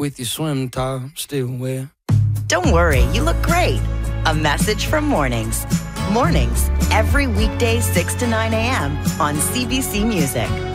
with your swim top still wet. Don't worry, you look great. A message from Mornings. Mornings, every weekday 6 to 9 a.m. on CBC Music.